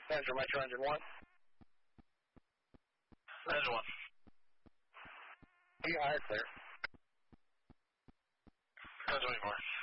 Metro, Metro Engine 1. Engine 1. You higher clear. Engine 24.